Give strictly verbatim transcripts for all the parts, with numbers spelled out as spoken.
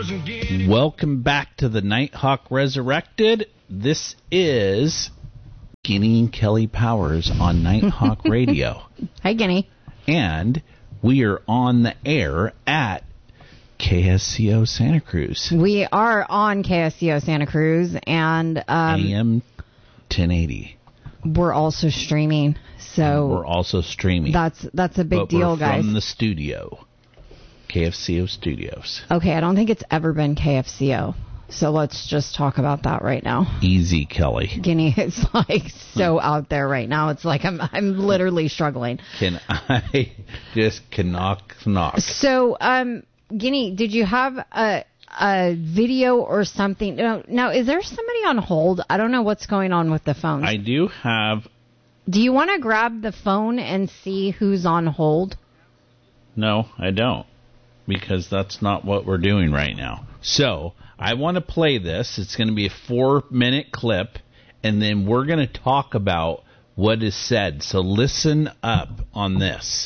Welcome back to the Nighthawk Resurrected. This is Guinea and Kelly Powers on Nighthawk Radio. Hi, Guinea. And we are on the air at K S C O Santa Cruz. We are on K S C O Santa Cruz, and um, A M ten eighty. We're also streaming. So we're also streaming. That's that's a big but deal, we're guys. From the studio. K F C O Studios. Okay, I don't think it's ever been K F C O. So let's just talk about that right now. Easy, Kelly. Guinea, it's like so out there right now. It's like I'm I'm literally struggling. Can I just knock knock? So, um, Guinea, did you have a a video or something? No, now, is there somebody on hold? I don't know what's going on with the phones. I do have. Do you want to grab the phone and see who's on hold? No, I don't. Because that's not what we're doing right now. So, I want to play this. It's going to be a four-minute clip, and then we're going to talk about what is said. So listen up on this.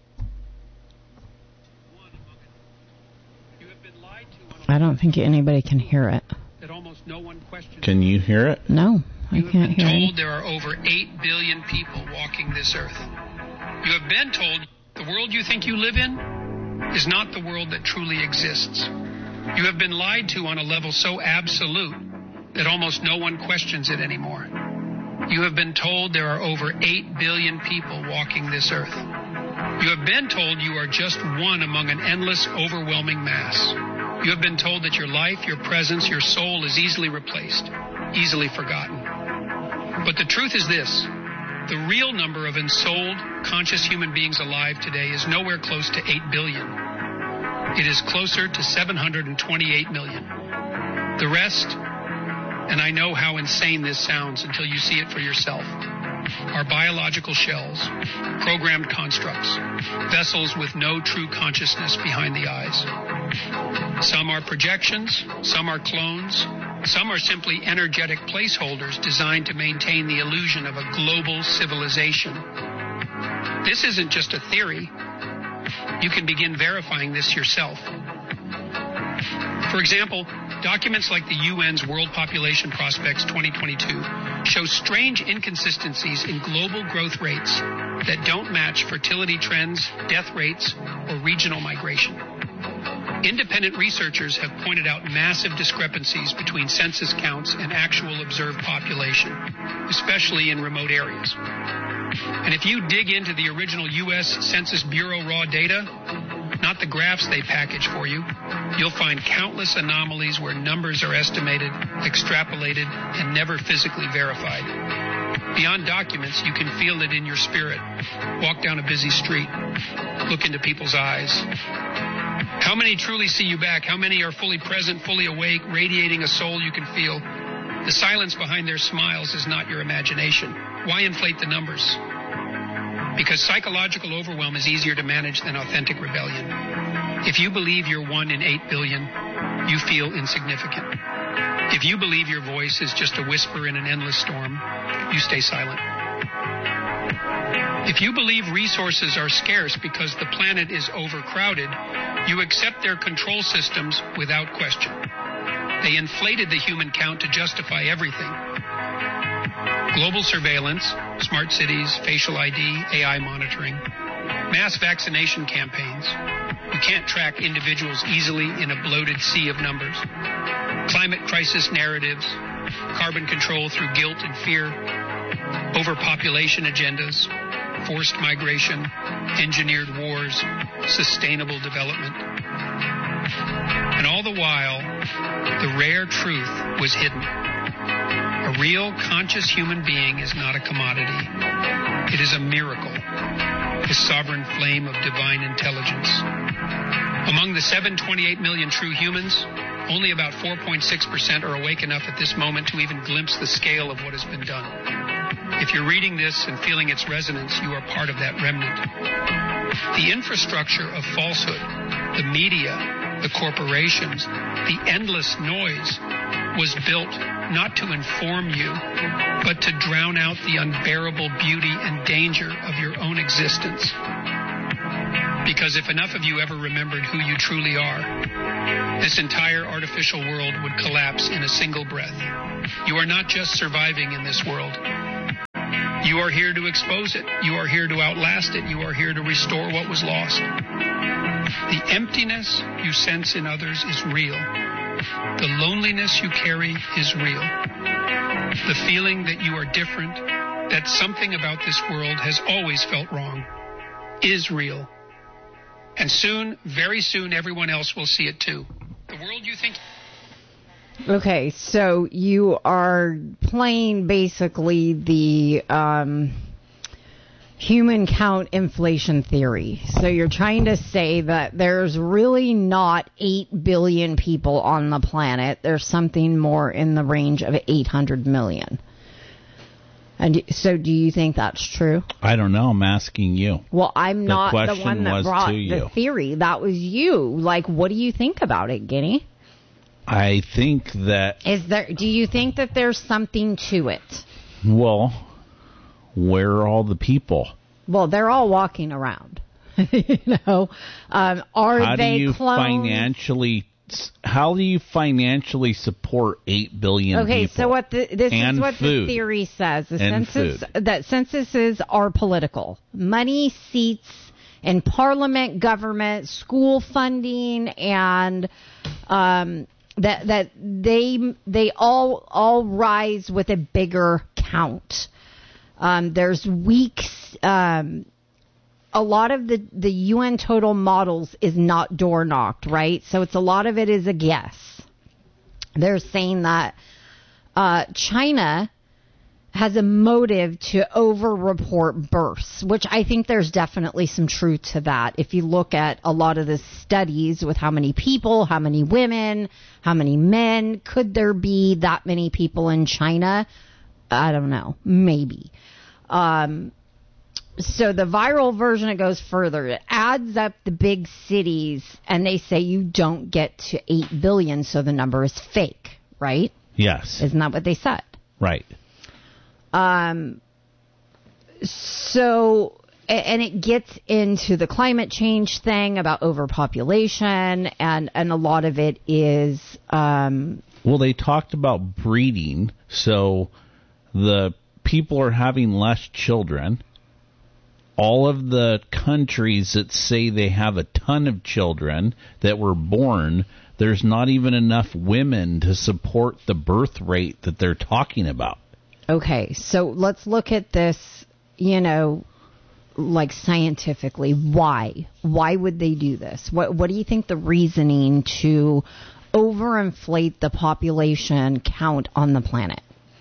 I don't think anybody can hear it. That almost no one questions. Can you hear it? No, I you can't hear it. You have been told there are over eight billion people walking this earth. You have been told the world you think you live in is not the world that truly exists. You have been lied to on a level so absolute that almost no one questions it anymore. You have been told there are over eight billion people walking this earth. You have been told you are just one among an endless, overwhelming mass. You have been told that your life, your presence, your soul is easily replaced, easily forgotten. But the truth is this. The real number of ensouled, conscious human beings alive today is nowhere close to eight billion. It is closer to seven hundred twenty-eight million. The rest, and I know how insane this sounds until you see it for yourself, are biological shells, programmed constructs, vessels with no true consciousness behind the eyes. Some are projections, some are clones, some are simply energetic placeholders designed to maintain the illusion of a global civilization. This isn't just a theory. You can begin verifying this yourself. For example, documents like the U N's World Population Prospects twenty twenty-two show strange inconsistencies in global growth rates that don't match fertility trends, death rates, or regional migration. Independent researchers have pointed out massive discrepancies between census counts and actual observed population, especially in remote areas. And if you dig into the original U S Census Bureau raw data, not the graphs they package for you, you'll find countless anomalies where numbers are estimated, extrapolated, and never physically verified. Beyond documents, you can feel it in your spirit. Walk down a busy street. Look into people's eyes. How many truly see you back? How many are fully present, fully awake, radiating a soul you can feel? The silence behind their smiles is not your imagination. Why inflate the numbers? Because psychological overwhelm is easier to manage than authentic rebellion. If you believe you're one in eight billion, you feel insignificant. If you believe your voice is just a whisper in an endless storm, you stay silent. If you believe resources are scarce because the planet is overcrowded, you accept their control systems without question. They inflated the human count to justify everything. Global surveillance, smart cities, facial I D, A I monitoring, mass vaccination campaigns. You can't track individuals easily in a bloated sea of numbers. Climate crisis narratives, carbon control through guilt and fear, overpopulation agendas, forced migration, engineered wars, sustainable development. And all the while, the rare truth was hidden. A real conscious human being is not a commodity. It is a miracle, the sovereign flame of divine intelligence. Among the seven hundred twenty-eight million true humans, only about four point six percent are awake enough at this moment to even glimpse the scale of what has been done. If you're reading this and feeling its resonance, you are part of that remnant. The infrastructure of falsehood, the media, the corporations, the endless noise was built not to inform you, but to drown out the unbearable beauty and danger of your own existence. Because if enough of you ever remembered who you truly are, this entire artificial world would collapse in a single breath. You are not just surviving in this world. You are here to expose it. You are here to outlast it. You are here to restore what was lost. The emptiness you sense in others is real. The loneliness you carry is real. The feeling that you are different, that something about this world has always felt wrong, is real. And soon, very soon, everyone else will see it too. The world you think... Okay, so you are playing basically the um, human count inflation theory. So you're trying to say that there's really not eight billion people on the planet. There's something more in the range of eight hundred million. And so do you think that's true? I don't know. I'm asking you. Well, I'm The not the question one that was brought to you. the theory. That was you. Like, what do you think about it, Guinea? I think that, Is there? Do you think that there's something to it? well, where are all the people? Well, they're all walking around. you know, um, are How they do you clones? financially? How do you financially support eight billion Okay, people? so what the, this And is what food. the theory says. The And census food. that censuses are political. Money, seats in parliament, government, school funding, and um, that that they they all all rise with a bigger count. Um, there's weeks. Um, a lot of the, the U N total models is not door knocked, right? So it's a lot of it is a guess. They're saying that uh, China has a motive to over-report births, which I think there's definitely some truth to that. If you look at a lot of the studies with how many people, how many women, how many men, could there be that many people in China? I don't know. Maybe. Um, so the viral version, it goes further. It adds up the big cities, and they say you don't get to eight billion, so the number is fake, right? Yes. Isn't that what they said? Right. Um, so, and it gets into the climate change thing about overpopulation, and, and a lot of it is, um, Well, they talked about breeding, so the people are having less children. All of the countries that say they have a ton of children that were born, there's not even enough women to support the birth rate that they're talking about. okay, so let's look at this, you know, like scientifically. Why? Why would they do this? What, what do you think the reasoning to overinflate the population count on the planet?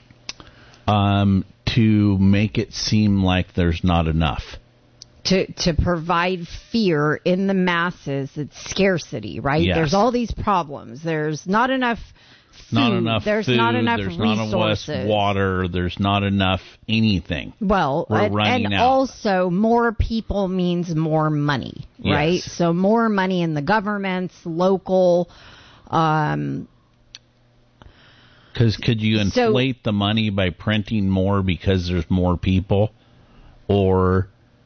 Um, to make it seem like there's not enough. To to provide fear in the masses. It's scarcity, right? Yes. There's all these problems. There's not enough food. Not enough There's food, not enough there's resources. not enough water, there's not enough anything. Well, We're and, running and out. also more people means more money, right? Yes. So more money in the governments, local. Um, Because could you So- inflate the money by printing more because there's more people? Or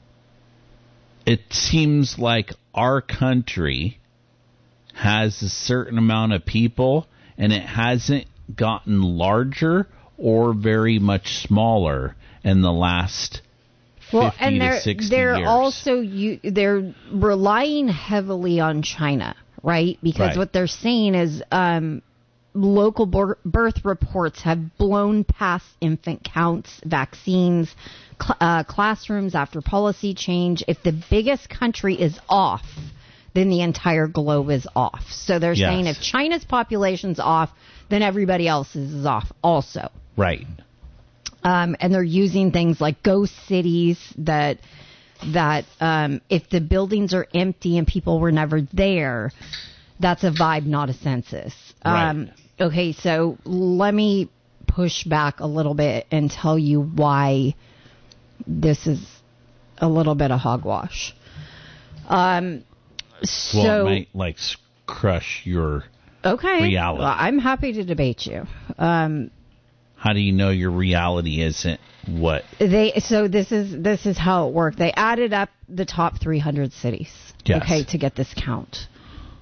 it seems like our country has a certain amount of people and it hasn't gotten larger or very much smaller in the last well, fifty and they're to sixty they're years. also you they're relying heavily on China, right? Because Right. what they're saying is um, local bor- birth reports have blown past infant counts, vaccines, cl- uh, classrooms after policy change. If the biggest country is off, then the entire globe is off. So they're Yes. saying if China's population's off, then everybody else's is off also. Right. Um, and they're using things like ghost cities that that um, if the buildings are empty and people were never there, that's a vibe, not a census. Um, Right. Okay, so let me push back a little bit and tell you why this is a little bit of hogwash. Um, so Well, it might like s- crush your. okay, reality. Well, I'm happy to debate you. Um, How do you know your reality isn't what? They so this is this is how it worked. They added up the top three hundred cities, Yes. okay, to get this count.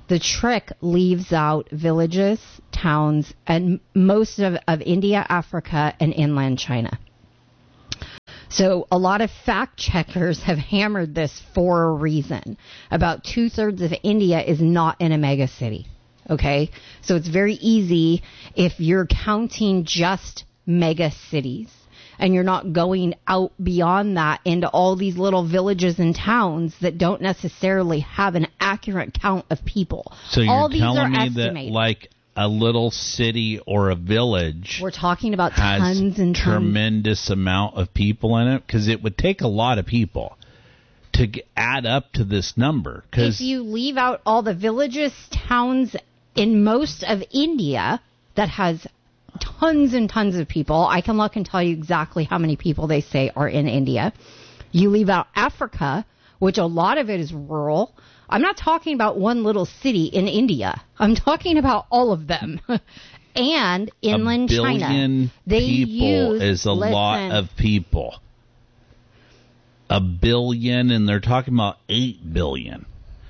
The trick leaves out villages, towns, and most of, of India, Africa, and inland China. So a lot of fact checkers have hammered this for a reason. About two-thirds of India is not in a mega city. Okay? So it's very easy if you're counting just mega cities and you're not going out beyond that into all these little villages and towns that don't necessarily have an accurate count of people. So you're all these telling are me estimated. that like a little city or a village We're talking about has tons and tons. tremendous amount of people in it? Because it would take a lot of people to g- add up to this number. If you leave out all the villages, towns in most of India that has tons and tons of people, I can look and tell you exactly how many people they say are in India. You leave out Africa, which a lot of it is rural. I'm not talking about one little city in India. I'm talking about all of them. And inland a billion China. They people use, is a listen, lot of people. A billion, and they're talking about eight billion.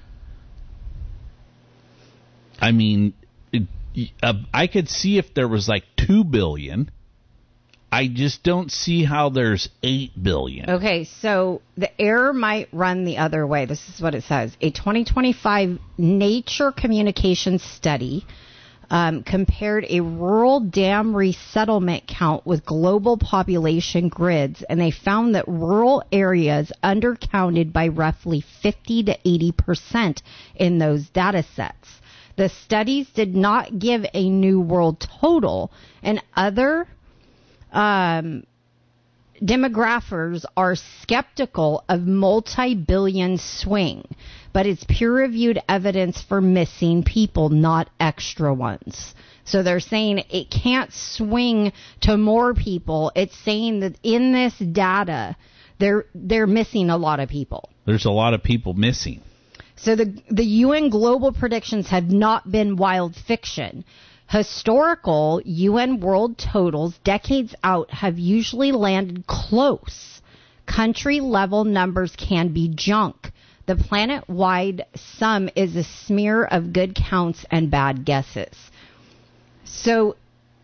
I mean, it, uh, I could see if there was like two billion. I just don't see how there's eight billion. Okay, so the error might run the other way. This is what it says. A twenty twenty-five Nature Communications study um, compared a rural dam resettlement count with global population grids, and they found that rural areas undercounted by roughly fifty to eighty percent in those data sets. The studies did not give a new world total, and other um, demographers are skeptical of multi-billion swing, but it's peer-reviewed evidence for missing people, not extra ones. So they're saying it can't swing to more people. It's saying that in this data, they're they're missing a lot of people. There's a lot of people missing. So the the U N global predictions have not been wild fiction. Historical U N world totals decades out have usually landed close. Country-level numbers can be junk. The planet-wide sum is a smear of good counts and bad guesses. So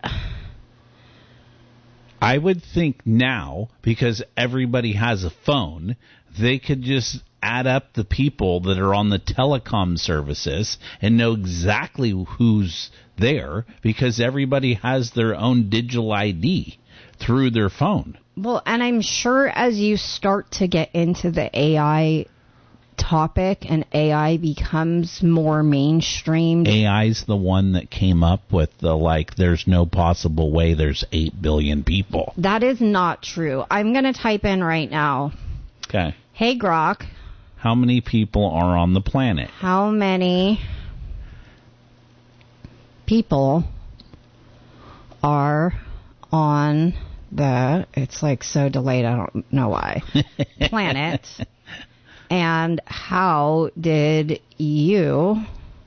I would think now, because everybody has a phone, they could just add up the people that are on the telecom services and know exactly who's there, because everybody has their own digital I D through their phone. Well, and I'm sure as you start to get into the A I topic and A I becomes more mainstream. A I's the one that came up with the, like, there's no possible way there's eight billion people. That is not true. I'm going to type in right now. Okay. Hey, Grok. How many people are on the planet? How many people are on the, it's like so delayed, I don't know why, planet, and how did you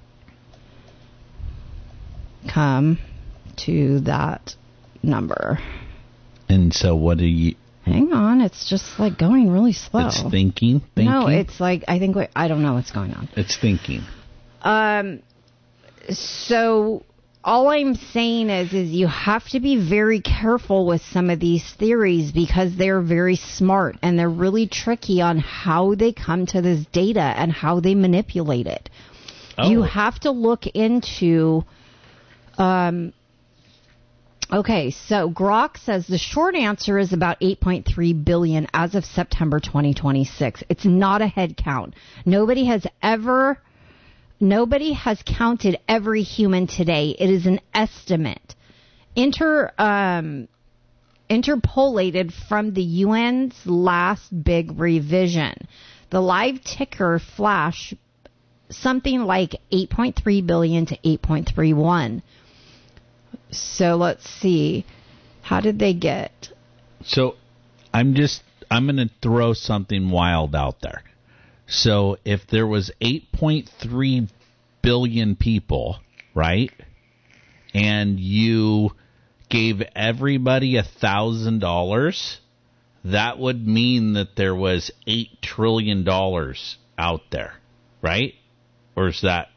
come to that number? And so what do you... Hang on, it's just like going really slow. It's thinking, thinking? No, it's like, I think, I don't know what's going on. It's thinking. Um, so all I'm saying is, is you have to be very careful with some of these theories because they're very smart and they're really tricky on how they come to this data and how they manipulate it. Oh. You have to look into, um, okay, so Grok says the short answer is about eight point three billion as of September twenty twenty-six. It's not a head count. Nobody has ever, nobody has counted every human today. It is an estimate. Inter, um, interpolated from the U N's last big revision. The live ticker flashed something like eight point three billion to eight point three one. So let's see. How did they get? So I'm just, I'm going to throw something wild out there. So if there was eight point three billion people, right? And you gave everybody a thousand dollars, that would mean that there was eight trillion dollars out there, right? Or is that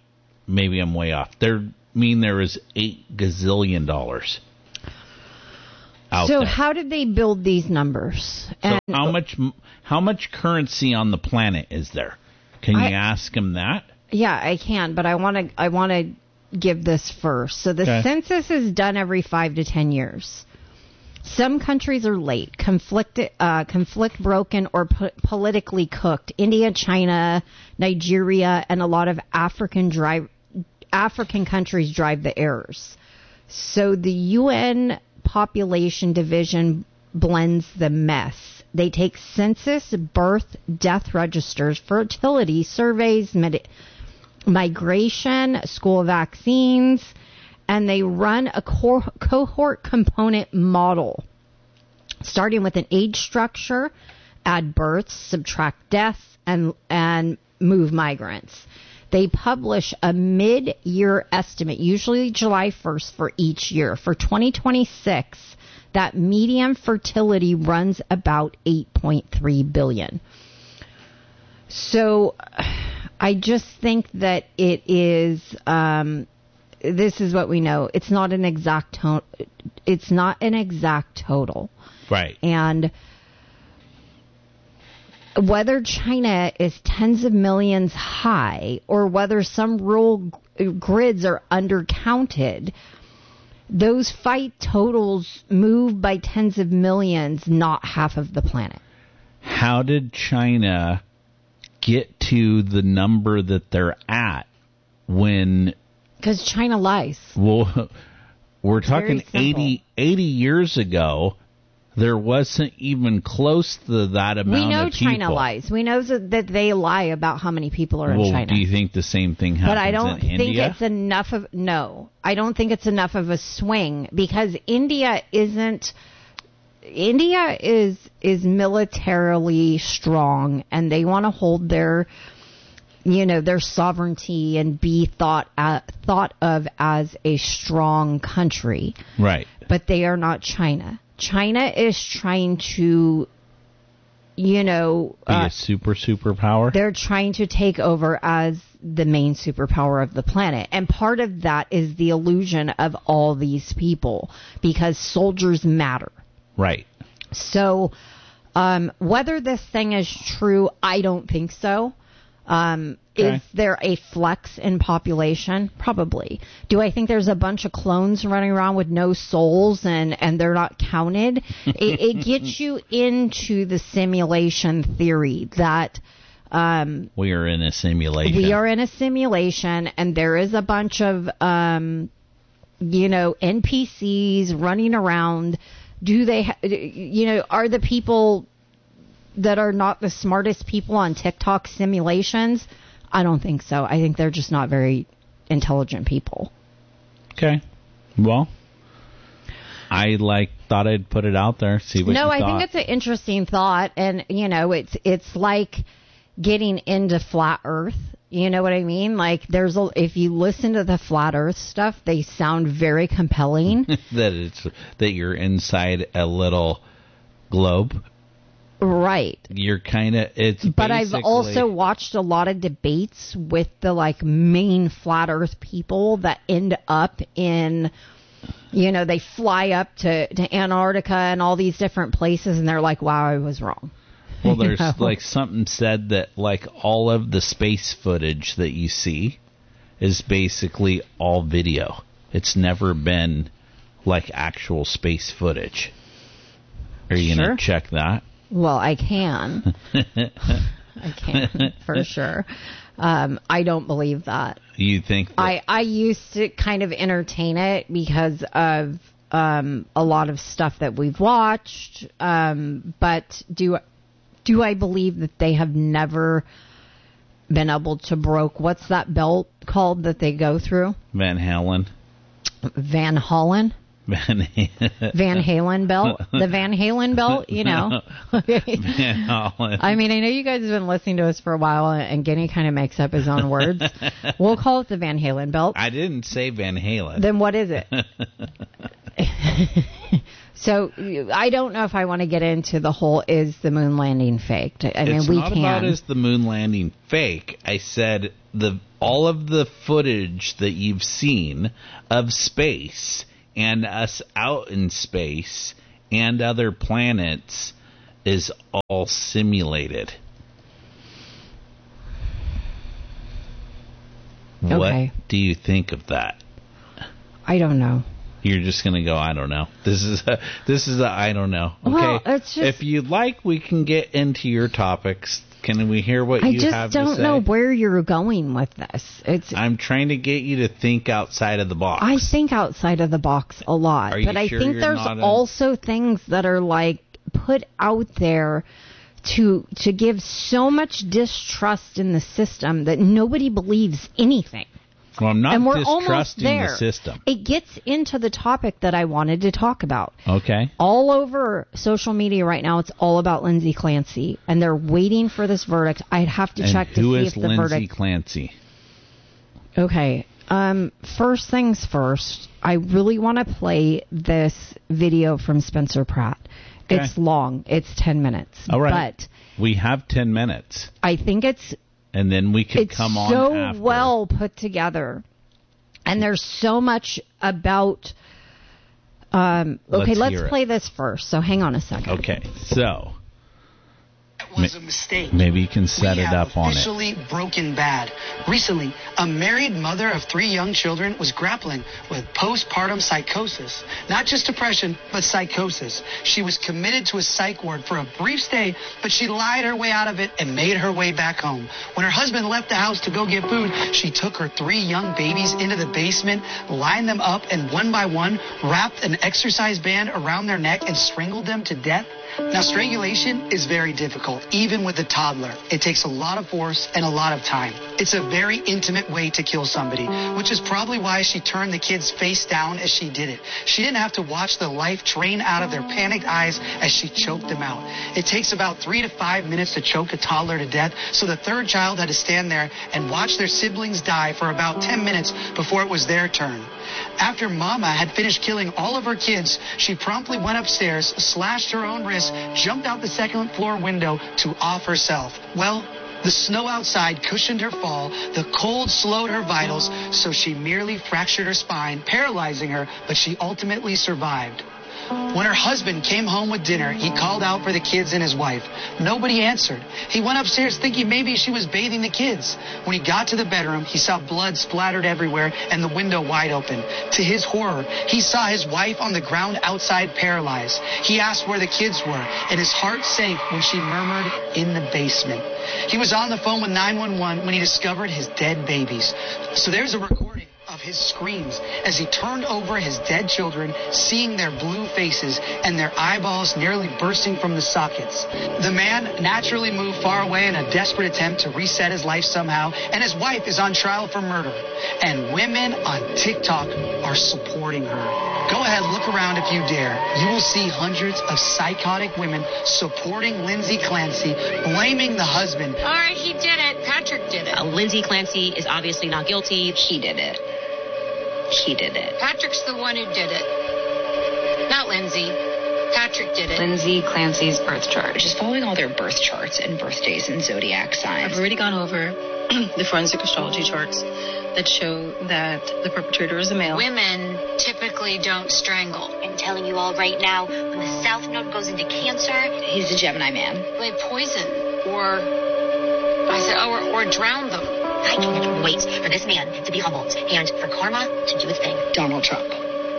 maybe I'm way off. There mean there is eight gazillion dollars out so there. How did they build these numbers? So And how much how much currency on the planet is there? Can you I, ask them that? Yeah, I can, but I want to I want to give this first. So the Okay. census is done every five to ten years. Some countries are late, conflict, uh, conflict broken, or po- politically cooked. India, China, Nigeria, and a lot of African drive, African countries drive the errors. So the U N Population Division blends the mess. They take census, birth, death registers, fertility surveys, med- migration, school vaccines, and they run a co- cohort component model, starting with an age structure, add births, subtract deaths, and and move migrants. They publish a mid-year estimate, usually July first for each year. For twenty twenty-six, that median fertility runs about eight point three billion. So I just think that it is... Um, this is what we know. It's not an exact to- it's not an exact total. Right. And whether China is tens of millions high or whether some rural g- grids are undercounted, those fight totals move by tens of millions, not half of the planet. How did China get to the number that they're at when... Because China lies. Well, we're talking Very eighty, eighty years ago, there wasn't even close to that amount We know of people. China lies. We know that that they lie about how many people are well, in China. do you think the same thing happens But I don't in think India? it's enough of no. I don't think it's enough of a swing because India isn't. India is is militarily strong, and they want to hold their, you know, their sovereignty and be thought uh, thought of as a strong country. Right. But they are not China. China is trying to, you know, Be uh, a super superpower? they're trying to take over as the main superpower of the planet. And part of that is the illusion of all these people because soldiers matter. Right. So um, whether this thing is true, I don't think so. Um, Okay. Is there a flex in population? Probably. Do I think there's a bunch of clones running around with no souls and, and they're not counted? it, it gets you into the simulation theory that um, We are in a simulation. we are in a simulation and there is a bunch of, um, you know, N P Cs running around. Do they, ha- you know, are the people that are not the smartest people on TikTok simulations? I don't think so. I think they're just not very intelligent people. Okay. Well, I like thought I'd put it out there. See what No, you I thought. think it's an interesting thought, and you know, it's it's like getting into flat Earth. You know what I mean? Like, there's a if you listen to the flat Earth stuff, they sound very compelling. that it's that you're inside a little globe. Right. You're kind of it's. But I've basically- also watched a lot of debates with the like main flat Earth people that end up in, you know, they fly up to, to Antarctica and all these different places, and they're like, "Wow, I was wrong." Well, there's know? like something said that like all of the space footage that you see is basically all video. It's never been like actual space footage. Are you Sure. gonna check that? Well, I can. I can for sure. Um, I don't believe that. You think that I, I used to kind of entertain it because of um, a lot of stuff that we've watched. Um, but do do I believe that they have never been able to broke? What's that belt called that they go through? Van Halen? Van Halen. Van Van Halen belt. The Van Halen belt. You know. Van Halen. I mean, I know you guys have been listening to us for a while, and Guinea kind of makes up his own words. We'll call it the Van Halen belt. I didn't say Van Halen. Then what is it? So I don't know if I want to get into the whole is the moon landing faked. I mean, it's we not can. about is the moon landing fake. I said the all of the footage that you've seen of space and us out in space and other planets is all simulated. Okay. What do you think of that? I don't know. You're just gonna go, I don't know. This is a, this is a I don't know. Okay. Well, it's just, if you'd like, we can get into your topics. Can we hear what I you just have to say? don't know where you're going with this. It's. I'm trying to get you to think outside of the box. I think outside of the box a lot, Are you but I sure think you're there's not a- also things that are like put out there to to give so much distrust in the system that nobody believes anything. Well, I'm not And we're almost distrusting there. the system. It gets into the topic that I wanted to talk about. Okay. All over social media right now, it's all about Lindsay Clancy, and they're waiting for this verdict. I'd have to And check to who see is if the Lindsay verdict. Clancy? Okay. Um, first things first, I really want to play this video from Spencer Pratt. Okay. It's long. It's ten minutes. All right. But We have ten minutes, I think it's and then we could it's come on so after. well put together, and there's so much about. Um, okay, Let's let's hear it. play this first. So hang on a second. Okay, so That was a mistake. maybe you can set we it have up on it. officially broken bad. Recently, a married mother of three young children was grappling with postpartum psychosis. Not just depression, but psychosis. She was committed to a psych ward for a brief stay, but she lied her way out of it and made her way back home. When her husband left the house to go get food, she took her three young babies into the basement, lined them up, and one by one wrapped an exercise band around their neck and strangled them to death. Now, strangulation is very difficult, even with a toddler. It takes a lot of force and a lot of time. It's a very intimate way to kill somebody, which is probably why she turned the kids face down as she did it. She didn't have to watch the life drain out of their panicked eyes as she choked them out. It takes about three to five minutes to choke a toddler to death, so the third child had to stand there and watch their siblings die for about ten minutes before it was their turn. After Mama had finished killing all of her kids, she promptly went upstairs, slashed her own wrist, jumped out the second floor window to off herself. Well, the snow outside cushioned her fall, the cold slowed her vitals, so she merely fractured her spine, paralyzing her, but she ultimately survived. When her husband came home with dinner, he called out for the kids and his wife. Nobody answered. He went upstairs thinking maybe she was bathing the kids. When he got to the bedroom, he saw blood splattered everywhere and the window wide open. To his horror, he saw his wife on the ground outside paralyzed. He asked where the kids were, and his heart sank when she murmured, "In the basement." He was on the phone with nine one one when he discovered his dead babies. So there's a recording of his screams as he turned over his dead children, seeing their blue faces and their eyeballs nearly bursting from the sockets. The man naturally moved far away in a desperate attempt to reset his life somehow, and his wife is on trial for murder. And women on TikTok are supporting her. Go ahead, look around if you dare. You will see hundreds of psychotic women supporting Lindsay Clancy, blaming the husband. All right, he did it. Patrick did it. Uh, Lindsay Clancy is obviously not guilty. He did it. He did it. Patrick's the one who did it. Not Lindsay. Patrick did it. Lindsay Clancy's birth chart. Just following all their birth charts and birthdays and zodiac signs. I've already gone over the forensic astrology charts that show that the perpetrator is a male. Women typically don't strangle. I'm telling you all right now, when the South Node goes into Cancer, he's a Gemini man. They poison or I said, or, or drown them. I can't wait for this man to be humbled and for karma to do its thing. Donald Trump.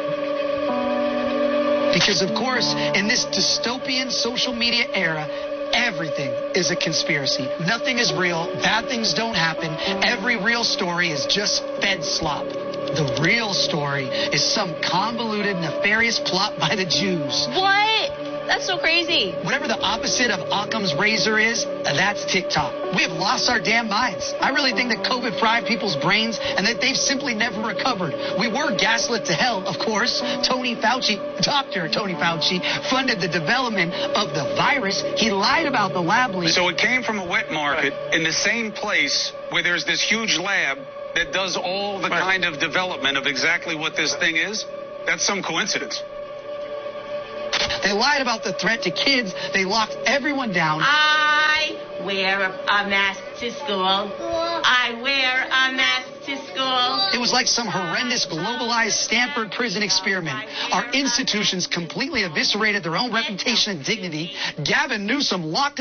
Because, of course, in this dystopian social media era, everything is a conspiracy. Nothing is real. Bad things don't happen. Every real story is just fed slop. The real story is some convoluted, nefarious plot by the Jews. What? That's so crazy. Whatever the opposite of Occam's razor is, that's TikTok. We have lost our damn minds. I really think that COVID fried people's brains and that they've simply never recovered. We were gaslit to hell, of course. Tony Fauci, Doctor Tony Fauci, funded the development of the virus. He lied about the lab leak. So it came from a wet market in the same place where there's this huge lab that does all the Right. kind of development of exactly what this thing is. That's some coincidence. They lied about the threat to kids. They locked everyone down. I wear a, a mask to school. I wear a mask to school. It was like some horrendous globalized Stanford prison experiment. Our institutions completely eviscerated their own reputation and dignity. Gavin Newsom locked